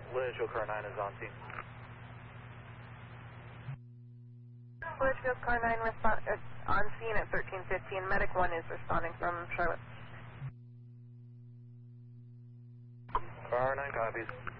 Litchfield car 9 is on scene. Litchfield car 9 on scene at 1315. Medic 1 is responding from Charlotte. Car 9 copies.